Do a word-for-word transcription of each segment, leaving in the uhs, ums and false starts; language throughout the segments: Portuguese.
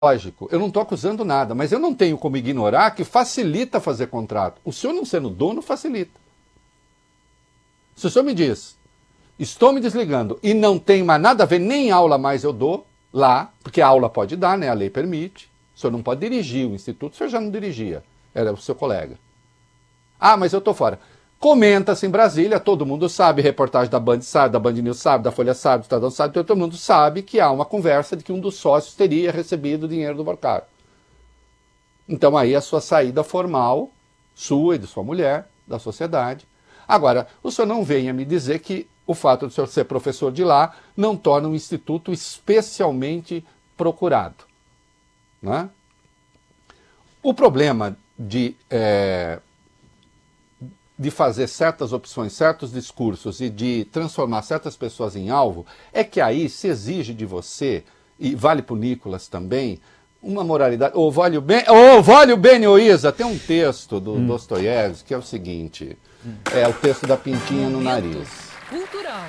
lógico, eu não estou acusando nada, mas eu não tenho como ignorar que facilita fazer contrato. O senhor não sendo dono facilita. Se o senhor me diz, estou me desligando e não tem mais nada a ver, nem aula mais eu dou lá, porque a aula pode dar, né? A lei permite. O senhor não pode dirigir o instituto, o senhor já não dirigia, era o seu colega. Ah, mas eu estou fora. Comenta-se em Brasília, todo mundo sabe, reportagem da Band sabe, da Band News sabe, da Folha sabe, do Estadão sabe, todo mundo sabe que há uma conversa de que um dos sócios teria recebido o dinheiro do Vorcaro. Então aí a sua saída formal, sua e de sua mulher, da sociedade. Agora, o senhor não venha me dizer que o fato de o senhor ser professor de lá não torna um instituto especialmente procurado. Né? O problema de... É, de fazer certas opções, certos discursos e de transformar certas pessoas em alvo, é que aí se exige de você, e vale para o Nicolas também, uma moralidade... Ô, vale o bem, ô, vale o bem, ô Isa, tem um texto do hum. Dostoiévski que é o seguinte, hum. é o texto da pintinha no nariz. Cultural.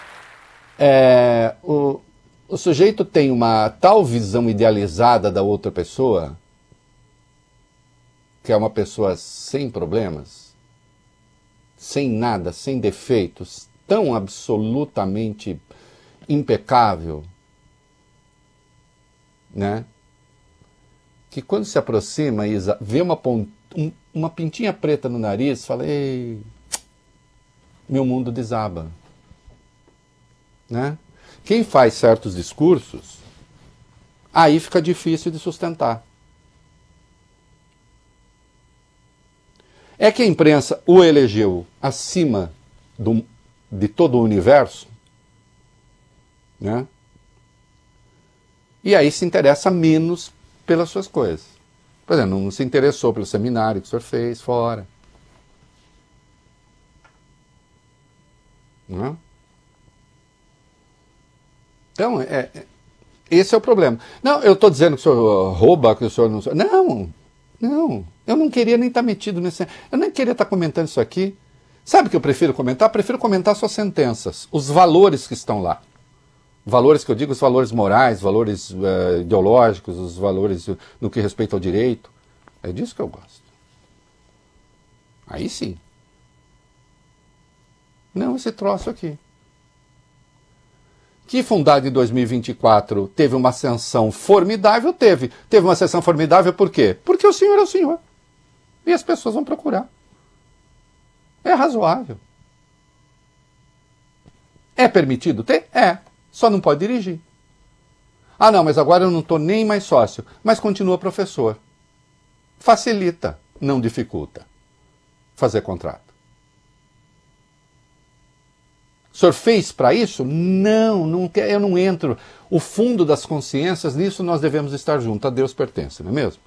É, o, o sujeito tem uma tal visão idealizada da outra pessoa, que é uma pessoa sem problemas, sem nada, sem defeitos, tão absolutamente impecável, né? Que quando se aproxima, Isa, vê uma, pont... um, uma pintinha preta no nariz, fala, ei, meu mundo desaba. Né? Quem faz certos discursos, aí fica difícil de sustentar. É que a imprensa o elegeu acima do, de todo o universo, né? E aí se interessa menos pelas suas coisas. Por exemplo, não se interessou pelo seminário que o senhor fez fora. Né? Então, é, é, esse é o problema. Não, eu estou dizendo que o senhor rouba, que o senhor não... Não, não. Eu não queria nem estar metido nesse... Eu nem queria estar comentando isso aqui. Sabe o que eu prefiro comentar? Eu prefiro comentar suas sentenças, os valores que estão lá. Valores que eu digo, os valores morais, valores uh, ideológicos, os valores no que respeita ao direito. É disso que eu gosto. Aí sim. Não esse troço aqui. Que fundado em dois mil e vinte e quatro teve uma ascensão formidável, teve. Teve uma ascensão formidável por quê? Porque o senhor é o senhor. E as pessoas vão procurar. É razoável. É permitido ter? É. Só não pode dirigir. Ah, não, mas agora eu não estou nem mais sócio. Mas continua professor. Facilita, não dificulta fazer contrato. O senhor fez para isso? Não, não, eu não entro. O fundo das consciências, nisso nós devemos estar juntos. A Deus pertence, não é mesmo?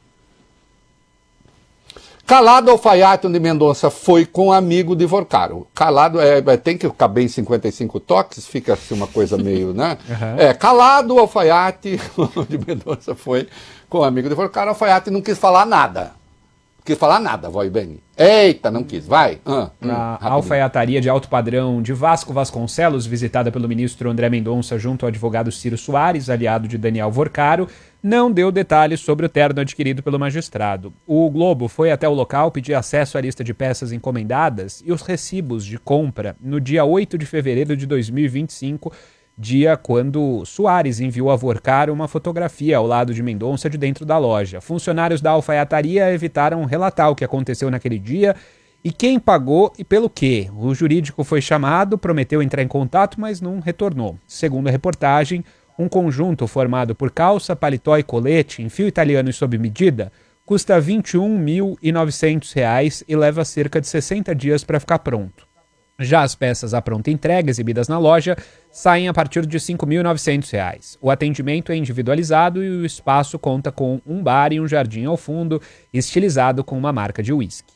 Calado Alfaiate de Mendonça foi com amigo de Vorcaro. Calado, é, tem que caber em cinquenta e cinco toques, fica assim uma coisa meio, né? Uhum. É, Calado Alfaiate de Mendonça foi com amigo de Vorcaro. Alfaiate não quis falar nada. Não quis falar nada, Vó e Beni. Eita, não quis, vai. Ah, Na hum, alfaiataria de alto padrão de Vasco Vasconcelos, visitada pelo ministro André Mendonça junto ao advogado Ciro Soares, aliado de Daniel Vorcaro, não deu detalhes sobre o terno adquirido pelo magistrado. O Globo foi até o local pedir acesso à lista de peças encomendadas e os recibos de compra no dia oito de fevereiro de dois mil e vinte e cinco, dia quando Soares enviou a Vorcaro uma fotografia ao lado de Mendonça de dentro da loja. Funcionários da alfaiataria evitaram relatar o que aconteceu naquele dia e quem pagou e pelo quê. O jurídico foi chamado, prometeu entrar em contato, mas não retornou. Segundo a reportagem, um conjunto formado por calça, paletó e colete em fio italiano e sob medida custa vinte e um mil e novecentos reais e leva cerca de sessenta dias para ficar pronto. Já as peças à pronta entrega exibidas na loja saem a partir de cinco mil e novecentos reais. O atendimento é individualizado e o espaço conta com um bar e um jardim ao fundo, estilizado com uma marca de uísque.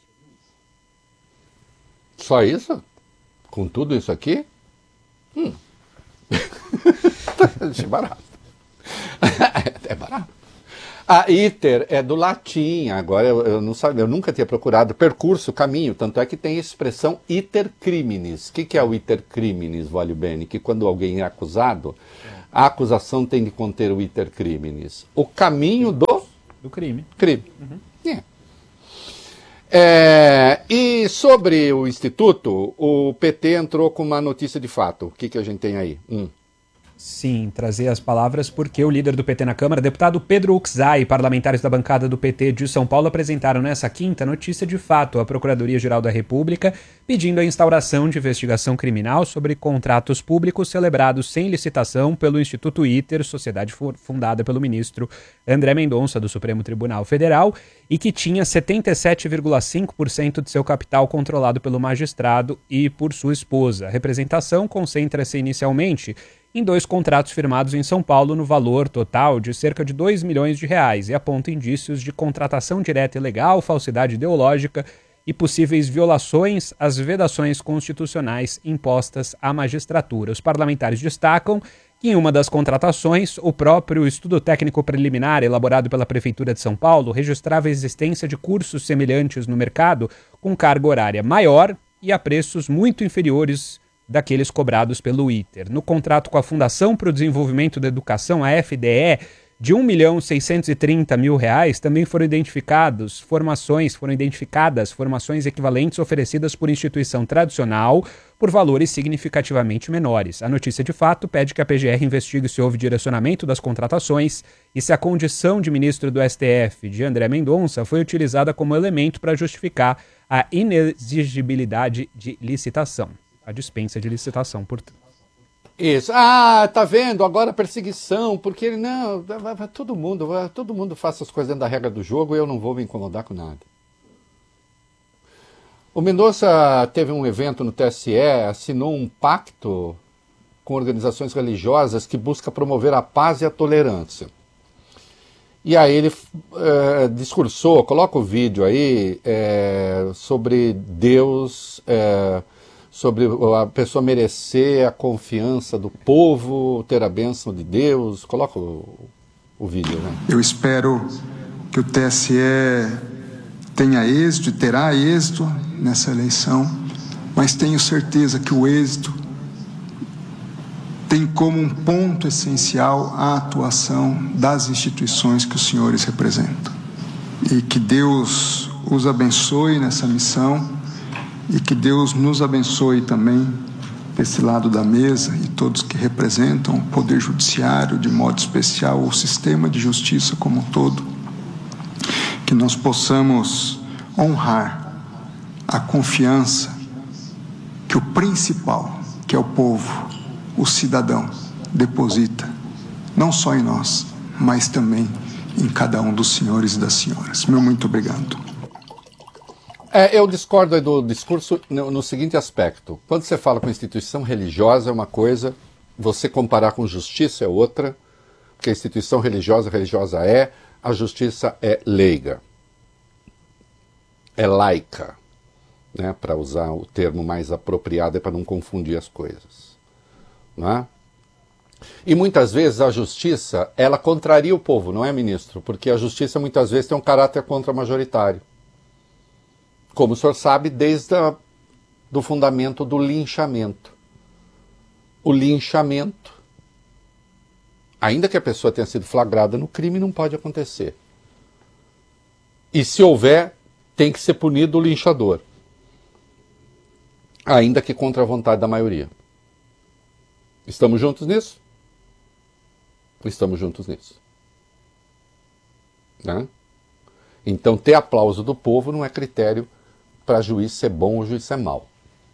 Só isso? Com tudo isso aqui? Hum. Achei barato. É barato. A iter é do latim, agora eu, eu não sabia, eu nunca tinha procurado percurso, caminho, tanto é que tem a expressão iter criminis. O que, que é o iter criminis, Vale Bene? Que quando alguém é acusado, A acusação tem de conter o iter criminis, o caminho do, do crime. crime. Uhum. É. É, e sobre o Instituto, o P T entrou com uma notícia de fato. O que, que a gente tem aí? Hum. Sim, trazer as palavras porque o líder do P T na Câmara, deputado Pedro Uczai, e parlamentares da bancada do P T de São Paulo apresentaram nessa quinta notícia de fato à Procuradoria-Geral da República, pedindo a instauração de investigação criminal sobre contratos públicos celebrados sem licitação pelo Instituto ITER, sociedade fundada pelo ministro André Mendonça, do Supremo Tribunal Federal, e que tinha setenta e sete vírgula cinco por cento de seu capital controlado pelo magistrado e por sua esposa. A representação concentra-se inicialmente em dois contratos firmados em São Paulo no valor total de cerca de dois milhões de reais e aponta indícios de contratação direta ilegal, falsidade ideológica e possíveis violações às vedações constitucionais impostas à magistratura. Os parlamentares destacam que em uma das contratações, o próprio estudo técnico preliminar elaborado pela Prefeitura de São Paulo registrava a existência de cursos semelhantes no mercado com carga horária maior e a preços muito inferiores daqueles cobrados pelo ITER. No contrato com a Fundação para o Desenvolvimento da Educação, a F D E, de um milhão seiscentos e trinta mil reais, também foram identificados formações, foram identificadas formações equivalentes oferecidas por instituição tradicional por valores significativamente menores. A notícia de fato pede que a P G R investigue se houve direcionamento das contratações e se a condição de ministro do S T F, de André Mendonça, foi utilizada como elemento para justificar a inexigibilidade de licitação. A dispensa de licitação, portanto. Isso. Ah, tá vendo? Agora a perseguição, porque ele não, vai, vai, todo mundo, vai, todo mundo faz as coisas dentro da regra do jogo e eu não vou me incomodar com nada. O Mendonça teve um evento no T S E, assinou um pacto com organizações religiosas que busca promover a paz e a tolerância. E aí ele é, discursou, coloca o vídeo aí, é, sobre Deus, é, sobre a pessoa merecer a confiança do povo, ter a bênção de Deus. Coloca o, o vídeo, né? Eu espero que o T S E tenha êxito e terá êxito nessa eleição, mas tenho certeza que o êxito tem como um ponto essencial a atuação das instituições que os senhores representam. E que Deus os abençoe nessa missão e que Deus nos abençoe também desse lado da mesa e todos que representam o Poder Judiciário, de modo especial o sistema de justiça como um todo, que nós possamos honrar a confiança que o principal, que é o povo, o cidadão, deposita, não só em nós, mas também em cada um dos senhores e das senhoras. Meu muito obrigado. É, eu discordo do discurso no, no seguinte aspecto. Quando você fala com instituição religiosa é uma coisa, você comparar com justiça é outra, porque a instituição religiosa, religiosa é, a justiça é leiga, é laica, né, para usar o termo mais apropriado, é para não confundir as coisas. Não é? E muitas vezes a justiça, ela contraria o povo, não é, ministro? Porque a justiça muitas vezes tem um caráter contra-majoritário. Como o senhor sabe, desde o fundamento do linchamento. O linchamento, ainda que a pessoa tenha sido flagrada no crime, não pode acontecer. E se houver, tem que ser punido o linchador. Ainda que contra a vontade da maioria. Estamos juntos nisso? Estamos juntos nisso. Né? Então, ter aplauso do povo não é critério para juiz ser bom ou juiz ser mau.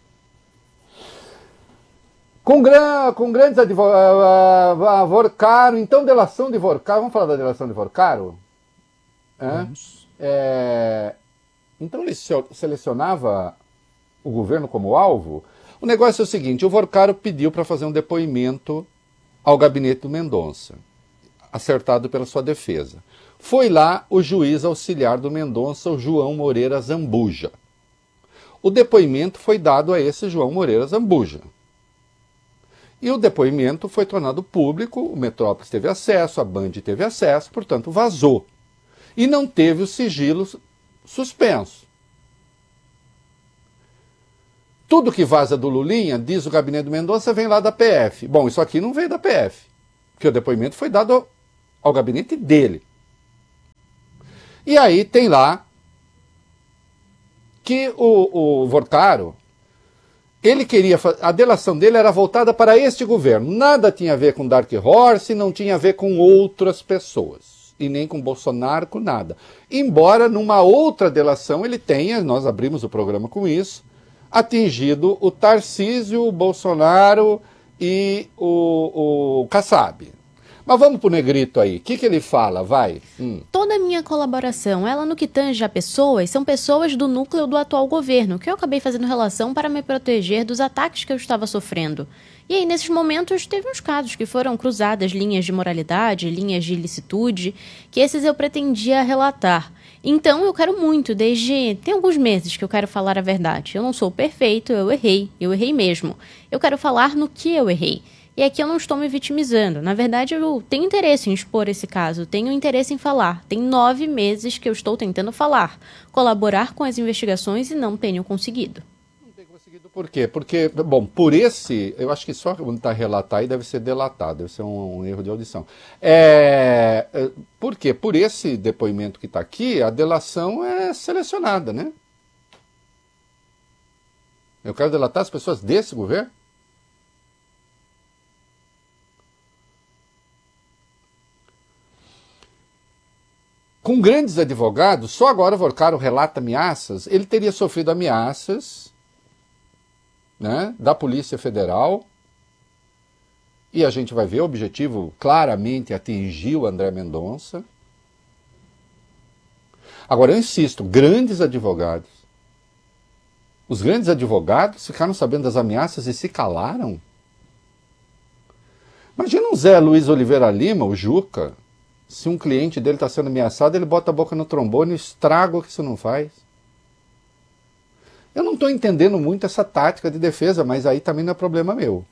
Com, gran, com grandes advogados, uh, uh, Vorcaro, então delação de Vorcaro, vamos falar da delação de Vorcaro? É? É, então ele selecionava o governo como alvo? O negócio é o seguinte, o Vorcaro pediu para fazer um depoimento ao gabinete do Mendonça, acertado pela sua defesa. Foi lá o juiz auxiliar do Mendonça, o João Moreira Zambuja. O depoimento foi dado a esse João Moreira Zambuja. E o depoimento foi tornado público, o Metrópolis teve acesso, a Band teve acesso, portanto vazou. E não teve o sigilo suspenso. Tudo que vaza do Lulinha, diz o gabinete do Mendonça, vem lá da P F. Bom, isso aqui não veio da P F. que o depoimento foi dado ao, ao gabinete dele. E aí tem lá que o, o Vorcaro, ele queria, a delação dele era voltada para este governo. Nada tinha a ver com Dark Horse, não tinha a ver com outras pessoas. E nem com Bolsonaro, com nada. Embora numa outra delação ele tenha, nós abrimos o programa com isso, atingido o Tarcísio, o Bolsonaro e o, o Kassab. Mas vamos pro Negrito aí. O que, que ele fala? Vai. Hum. Toda a minha colaboração, ela no que tange a pessoas, são pessoas do núcleo do atual governo, que eu acabei fazendo relação para me proteger dos ataques que eu estava sofrendo. E aí, nesses momentos, teve uns casos que foram cruzadas linhas de moralidade, linhas de ilicitude, que esses eu pretendia relatar. Então, eu quero muito, desde... Tem alguns meses que eu quero falar a verdade. Eu não sou perfeito, eu errei, eu errei mesmo. Eu quero falar no que eu errei. E aqui eu não estou me vitimizando. Na verdade, eu tenho interesse em expor esse caso, tenho interesse em falar. Tem nove meses que eu estou tentando falar, colaborar com as investigações e não tenho conseguido. Não tenho conseguido por quê? Porque, bom, por esse, eu acho que só quando está relatar aí deve ser delatado, deve ser um, um erro de audição. É, por quê? Por esse depoimento que está aqui, a delação é selecionada, né? Eu quero delatar as pessoas desse governo? Com grandes advogados, só agora o Vorcaro relata ameaças, ele teria sofrido ameaças, né, da Polícia Federal, e a gente vai ver, o objetivo claramente atingiu o André Mendonça. Agora, eu insisto, grandes advogados, os grandes advogados ficaram sabendo das ameaças e se calaram? Imagina um Zé Luiz Oliveira Lima, o Juca. Se um cliente dele está sendo ameaçado, ele bota a boca no trombone e estraga o que isso não faz. Eu não estou entendendo muito essa tática de defesa, mas aí também não é problema meu.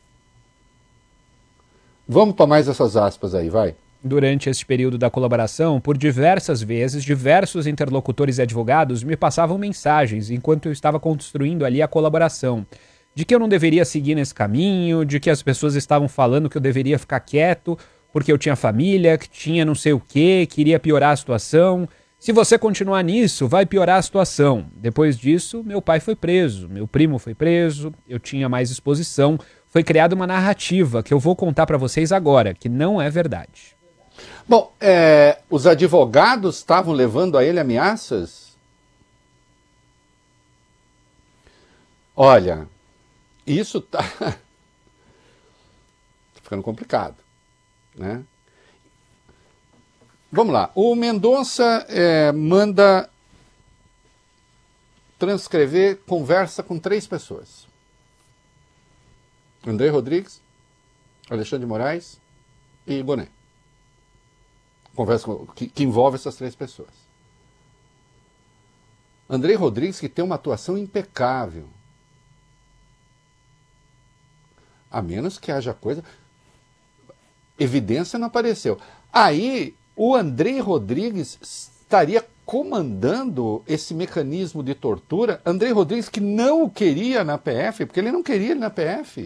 Vamos para mais essas aspas aí, vai. Durante este período da colaboração, por diversas vezes, diversos interlocutores e advogados me passavam mensagens enquanto eu estava construindo ali a colaboração, de que eu não deveria seguir nesse caminho, de que as pessoas estavam falando que eu deveria ficar quieto, porque eu tinha família, que tinha não sei o quê, queria piorar a situação. Se você continuar nisso, vai piorar a situação. Depois disso, meu pai foi preso, meu primo foi preso, eu tinha mais exposição. Foi criada uma narrativa que eu vou contar para vocês agora, que não é verdade. Bom, é, os advogados estavam levando a ele ameaças? Olha, isso tá, tá ficando complicado. Né? Vamos lá, o Mendonça é, manda transcrever conversa com três pessoas. André Rodrigues, Alexandre de Moraes e Boné. Conversa com, que, que envolve essas três pessoas. André Rodrigues, que tem uma atuação impecável. A menos que haja coisa... Evidência não apareceu. Aí, o André Rodrigues estaria comandando esse mecanismo de tortura. André Rodrigues que não o queria na P F, porque ele não queria ele na P F.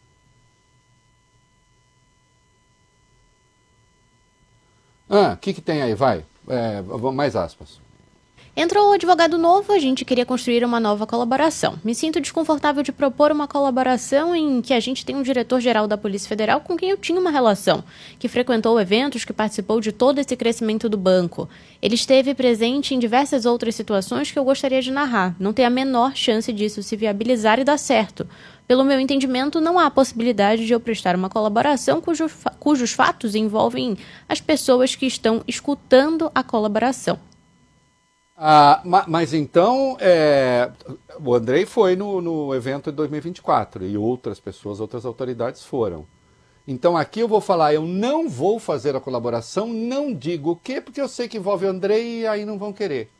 Ah, o que, que tem aí? Vai. É, mais aspas. Entrou o advogado novo, a gente queria construir uma nova colaboração. Me sinto desconfortável de propor uma colaboração em que a gente tem um diretor-geral da Polícia Federal com quem eu tinha uma relação, que frequentou eventos, que participou de todo esse crescimento do banco. Ele esteve presente em diversas outras situações que eu gostaria de narrar. Não tem a menor chance disso se viabilizar e dar certo. Pelo meu entendimento, não há possibilidade de eu prestar uma colaboração cujos, cujos fatos envolvem as pessoas que estão escutando a colaboração. Ah, mas então, é, o Andrei foi no, no evento de dois mil e vinte e quatro e outras pessoas, outras autoridades foram. Então aqui eu vou falar, eu não vou fazer a colaboração, não digo o quê, porque eu sei que envolve o Andrei e aí não vão querer.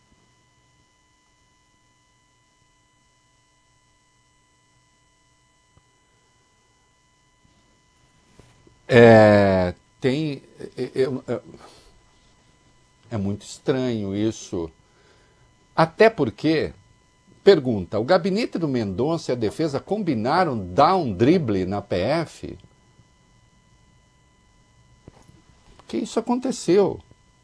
É, tem, é, é, é muito estranho isso. Até porque, pergunta, o gabinete do Mendonça e a defesa combinaram dar um drible na P F? que isso aconteceu.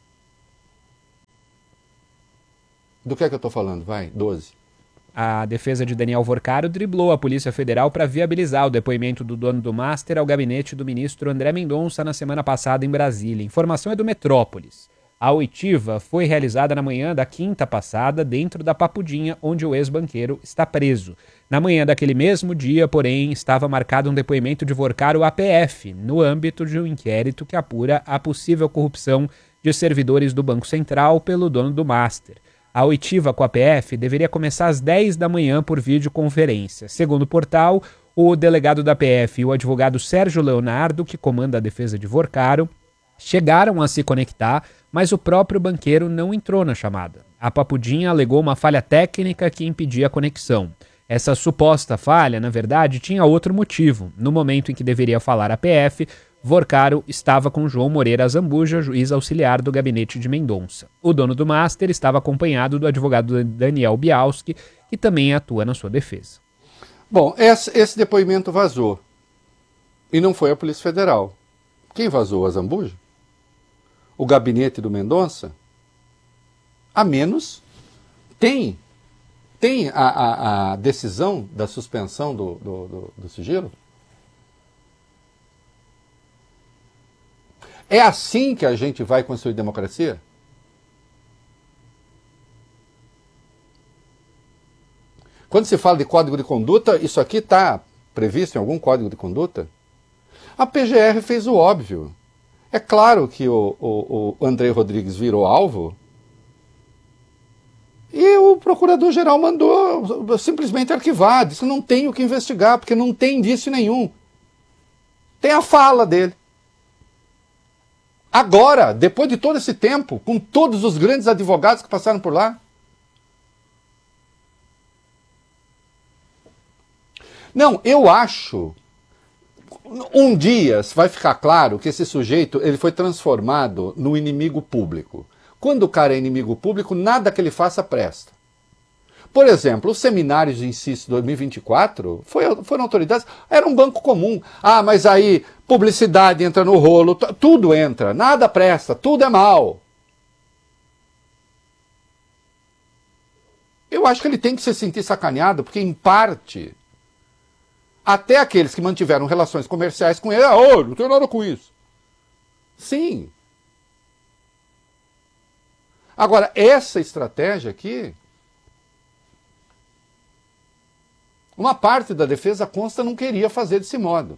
Do que é que eu estou falando? Vai, doze. A defesa de Daniel Vorcaro driblou a Polícia Federal para viabilizar o depoimento do dono do Master ao gabinete do ministro André Mendonça na semana passada em Brasília. A informação é do Metrópolis. A oitiva foi realizada na manhã da quinta passada dentro da Papudinha, onde o ex-banqueiro está preso. Na manhã daquele mesmo dia, porém, estava marcado um depoimento de Vorcaro à P F, no âmbito de um inquérito que apura a possível corrupção de servidores do Banco Central pelo dono do Master. A oitiva com a P F deveria começar às dez da manhã por videoconferência. Segundo o portal, o delegado da P F e o advogado Sérgio Leonardo, que comanda a defesa de Vorcaro, chegaram a se conectar, mas o próprio banqueiro não entrou na chamada. A Papudinha alegou uma falha técnica que impedia a conexão. Essa suposta falha, na verdade, tinha outro motivo. No momento em que deveria falar a P F, Vorcaro estava com João Moreira Zambuja, juiz auxiliar do gabinete de Mendonça. O dono do Master estava acompanhado do advogado Daniel Bialski, que também atua na sua defesa. Bom, esse, esse depoimento vazou. E não foi a Polícia Federal. Quem vazou? A Zambuja? O gabinete do Mendonça? A menos tem, tem a, a, a decisão da suspensão do, do, do, do sigilo? É assim que a gente vai construir democracia? Quando se fala de código de conduta, isso aqui está previsto em algum código de conduta? A P G R fez o óbvio. É claro que o, o, o André Rodrigues virou alvo e o procurador-geral mandou simplesmente arquivar, disse que não tem o que investigar, porque não tem indício nenhum. Tem a fala dele. Agora, depois de todo esse tempo, com todos os grandes advogados que passaram por lá. Não, eu acho, um dia vai ficar claro que esse sujeito ele foi transformado no inimigo público. Quando o cara é inimigo público, nada que ele faça presta. Por exemplo, os seminários de Inciso dois mil e vinte e quatro foi, foram autoridades, era um banco comum. Ah, mas aí publicidade entra no rolo, tudo entra, nada presta, tudo é mal. Eu acho que ele tem que se sentir sacaneado, porque em parte, até aqueles que mantiveram relações comerciais com ele, ah, oh, não tenho nada com isso. Sim. Agora, essa estratégia aqui, uma parte da defesa consta não queria fazer desse modo.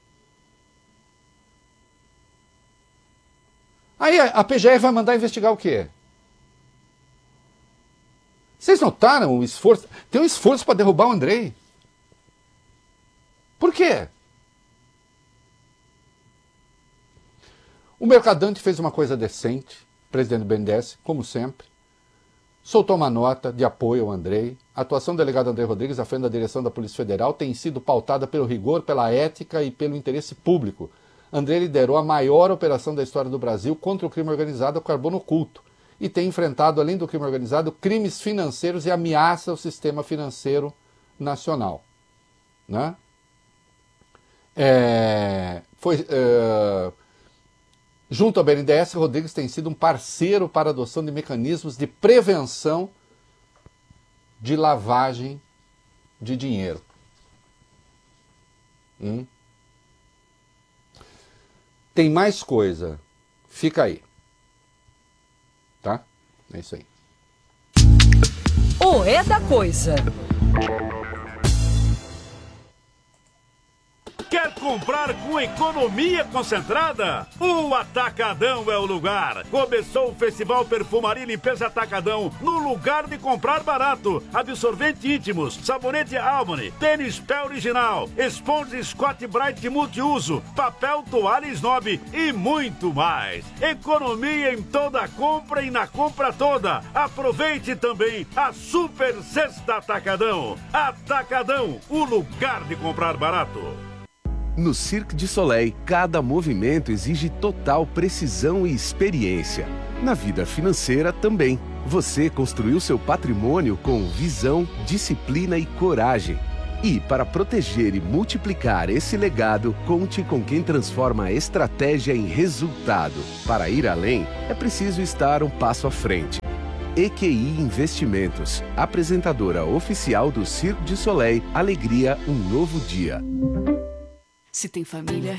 Aí a P G R vai mandar investigar o quê? Vocês notaram o esforço? Tem um esforço para derrubar o Andrei. Por quê? O Mercadante fez uma coisa decente, presidente do B N D E S, como sempre. Soltou uma nota de apoio ao Andrei. A atuação do delegado André Rodrigues à frente da direção da Polícia Federal tem sido pautada pelo rigor, pela ética e pelo interesse público. André liderou a maior operação da história do Brasil contra o crime organizado ao carbono oculto e tem enfrentado, além do crime organizado, crimes financeiros e ameaça ao sistema financeiro nacional. Né? É, foi, é, junto ao B N D E S, Rodrigues tem sido um parceiro para a adoção de mecanismos de prevenção de lavagem de dinheiro. Hum? Tem mais coisa. Fica aí. Tá? É isso aí. O É da Coisa. Quer comprar com economia concentrada? O Atacadão é o lugar. Começou o Festival Perfumaria e Limpeza Atacadão, no lugar de comprar barato. Absorvente íntimos, sabonete Harmony, tênis pé original, esponja Scott Bright multiuso, papel toalha Snob e muito mais. Economia em toda compra e na compra toda. Aproveite também a Super Sexta Atacadão. Atacadão, o lugar de comprar barato. No Cirque du Soleil, cada movimento exige total precisão e experiência. Na vida financeira também. Você construiu seu patrimônio com visão, disciplina e coragem. E, para proteger e multiplicar esse legado, conte com quem transforma a estratégia em resultado. Para ir além, é preciso estar um passo à frente. E Q I Investimentos, apresentadora oficial do Cirque du Soleil, Alegria, um novo dia. Se tem família